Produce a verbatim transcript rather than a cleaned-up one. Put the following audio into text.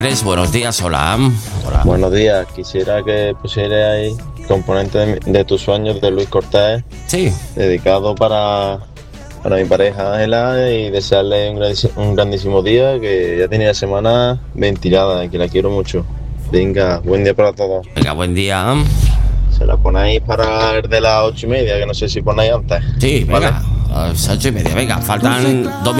Buenos días, hola. Hola. Buenos días, quisiera que pusierais Componente de, de tus sueños de Luis Cortés. Sí. Dedicado para, para mi pareja Ángela y desearle un grandísimo, un grandísimo día, que ya tenía semana ventilada y que la quiero mucho. Venga, buen día para todos. Venga, buen día. Se la ponéis para el de las ocho y media, que no sé si ponéis antes. Sí, venga. ¿Vale? A las ocho y media, venga, faltan dos minutos.